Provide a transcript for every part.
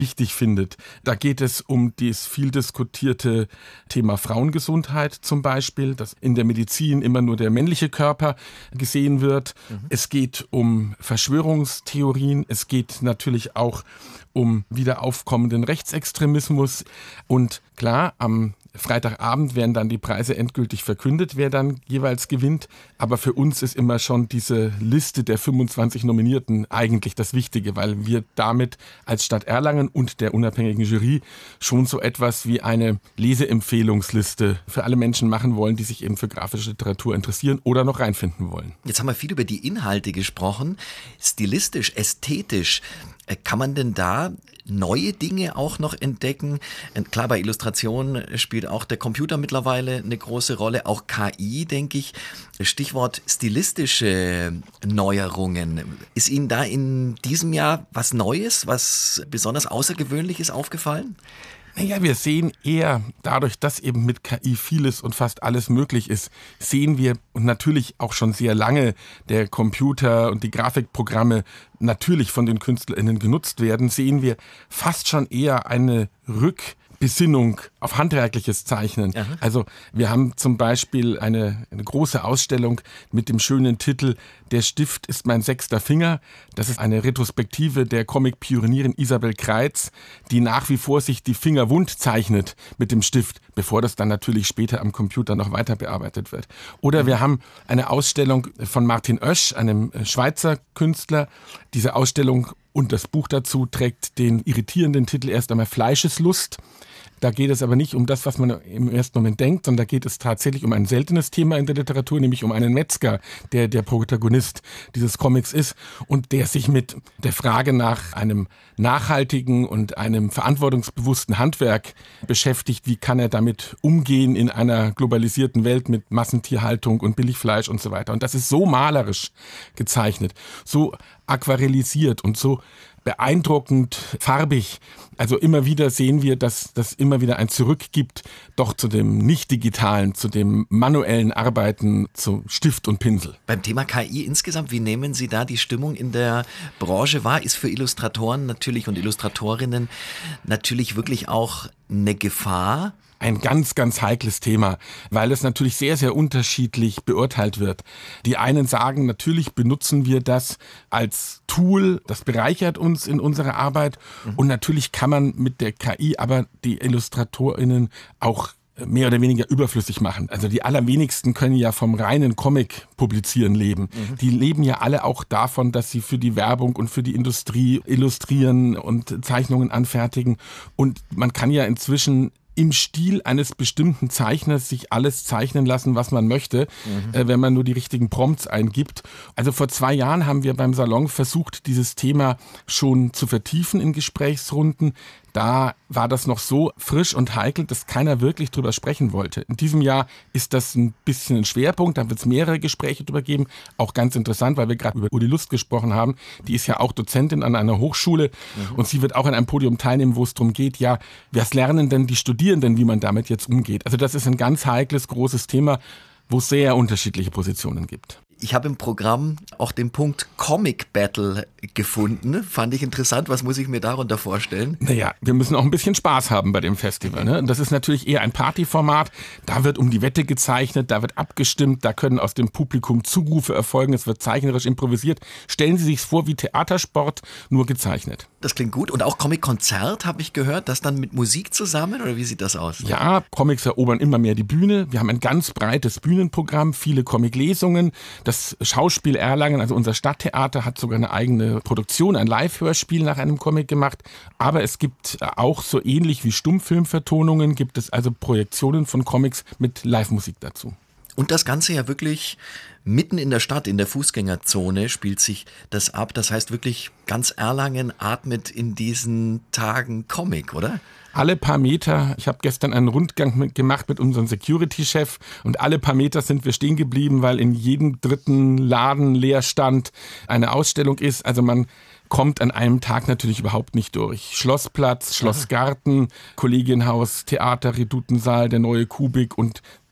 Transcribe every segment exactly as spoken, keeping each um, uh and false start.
wichtig findet. Da geht es um das viel diskutierte Thema Frauengesundheit zum Beispiel, dass in der Medizin immer nur der männliche Körper gesehen wird. Mhm. Es geht um Verschwörungstheorien, es geht natürlich auch um wieder aufkommenden Rechtsextremismus. Und klar, am Freitagabend werden dann die Preise endgültig verkündet, wer dann jeweils gewinnt. Aber für uns ist immer schon diese Liste der fünfundzwanzig Nominierten eigentlich das Wichtige, weil wir damit als Stadt Erlangen und der unabhängigen Jury schon so etwas wie eine Leseempfehlungsliste für alle Menschen machen wollen, die sich eben für grafische Literatur interessieren oder noch reinfinden wollen. Jetzt haben wir viel über die Inhalte gesprochen. Stilistisch, ästhetisch, kann man denn da neue Dinge auch noch entdecken? Klar, bei Illustration spielt auch der Computer mittlerweile eine große Rolle, auch K I, denke ich. Stichwort stilistische Neuerungen. Ist Ihnen da in diesem Jahr was Neues, was besonders Außergewöhnliches aufgefallen? Naja, wir sehen eher, dadurch, dass eben mit K I vieles und fast alles möglich ist, sehen wir und natürlich auch schon sehr lange der Computer und die Grafikprogramme natürlich von den KünstlerInnen genutzt werden, sehen wir fast schon eher eine Rückbesinnung auf handwerkliches Zeichnen. Aha. Also wir haben zum Beispiel eine, eine große Ausstellung mit dem schönen Titel Der Stift ist mein sechster Finger. Das ist eine Retrospektive der Comic-Pionierin Isabel Kreitz, die nach wie vor sich die Finger wund zeichnet mit dem Stift, bevor das dann natürlich später am Computer noch weiter bearbeitet wird. Oder wir haben eine Ausstellung von Martin Oesch, einem Schweizer Künstler. Diese Ausstellung und das Buch dazu trägt den irritierenden Titel erst einmal Fleischeslust. Da geht es aber nicht um das, was man im ersten Moment denkt, sondern da geht es tatsächlich um ein seltenes Thema in der Literatur, nämlich um einen Metzger, der der Protagonist dieses Comics ist und der sich mit der Frage nach einem nachhaltigen und einem verantwortungsbewussten Handwerk beschäftigt. Wie kann er damit umgehen in einer globalisierten Welt mit Massentierhaltung und Billigfleisch und so weiter. Und das ist so malerisch gezeichnet, so aquarellisiert und so beeindruckend farbig. Also immer wieder sehen wir, dass das immer wieder ein Zurück gibt, doch zu dem nicht-digitalen, zu dem manuellen Arbeiten, zu Stift und Pinsel. Beim Thema K I insgesamt, wie nehmen Sie da die Stimmung in der Branche wahr? Ist für Illustratoren natürlich und Illustratorinnen natürlich wirklich auch eine Gefahr? Ein ganz, ganz heikles Thema, weil es natürlich sehr, sehr unterschiedlich beurteilt wird. Die einen sagen, natürlich benutzen wir das als Tool, das bereichert uns in unserer Arbeit. Mhm. Und natürlich kann man mit der K I aber die IllustratorInnen auch mehr oder weniger überflüssig machen. Also die allerwenigsten können ja vom reinen Comic publizieren leben. Mhm. Die leben ja alle auch davon, dass sie für die Werbung und für die Industrie illustrieren und Zeichnungen anfertigen. Und man kann ja inzwischen im Stil eines bestimmten Zeichners sich alles zeichnen lassen, was man möchte, mhm. äh, wenn man nur die richtigen Prompts eingibt. Also vor zwei Jahren haben wir beim Salon versucht, dieses Thema schon zu vertiefen in Gesprächsrunden. Da war das noch so frisch und heikel, dass keiner wirklich drüber sprechen wollte. In diesem Jahr ist das ein bisschen ein Schwerpunkt, da wird es mehrere Gespräche drüber geben. Auch ganz interessant, weil wir gerade über Uli Lust gesprochen haben. Die ist ja auch Dozentin an einer Hochschule mhm. und sie wird auch an einem Podium teilnehmen, wo es darum geht, ja, was lernen denn die Studierenden, wie man damit jetzt umgeht? Also das ist ein ganz heikles, großes Thema, wo es sehr unterschiedliche Positionen gibt. Ich habe im Programm auch den Punkt Comic Battle gefunden. Fand ich interessant. Was muss ich mir darunter vorstellen? Naja, wir müssen auch ein bisschen Spaß haben bei dem Festival. Ne? Das ist natürlich eher ein Partyformat. Da wird um die Wette gezeichnet, da wird abgestimmt, da können aus dem Publikum Zurufe erfolgen, es wird zeichnerisch improvisiert. Stellen Sie sich vor wie Theatersport, nur gezeichnet. Das klingt gut. Und auch Comic-Konzert, habe ich gehört, das dann mit Musik zusammen? Oder wie sieht das aus? Ja, Comics erobern immer mehr die Bühne. Wir haben ein ganz breites Bühnenprogramm, viele Comic-Lesungen. Das Schauspiel Erlangen, also unser Stadttheater, hat sogar eine eigene Produktion, ein Live-Hörspiel nach einem Comic gemacht. Aber es gibt auch so ähnlich wie Stummfilmvertonungen, gibt es also Projektionen von Comics mit Live-Musik dazu. Und das Ganze ja wirklich mitten in der Stadt, in der Fußgängerzone spielt sich das ab. Das heißt wirklich, ganz Erlangen atmet in diesen Tagen Comic, oder? Alle paar Meter, ich habe gestern einen Rundgang mit, gemacht mit unserem Security-Chef und alle paar Meter sind wir stehen geblieben, weil in jedem dritten Laden, Leerstand eine Ausstellung ist. Also man kommt an einem Tag natürlich überhaupt nicht durch. Schlossplatz, Schlossgarten, Kollegienhaus, Theater, Redutensaal, der neue Kubik und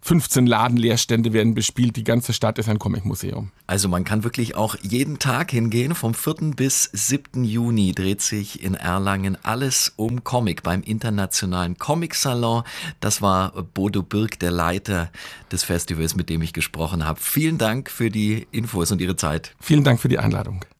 fünfzehn Ladenleerstände werden bespielt. Die ganze Stadt ist ein Comicmuseum. Also man kann wirklich auch jeden Tag hingehen. Vom vierten bis siebten Juni dreht sich in Erlangen alles um Comic beim Internationalen Comic-Salon. Das war Bodo Birk, der Leiter des Festivals, mit dem ich gesprochen habe. Vielen Dank für die Infos und Ihre Zeit. Vielen Dank für die Einladung.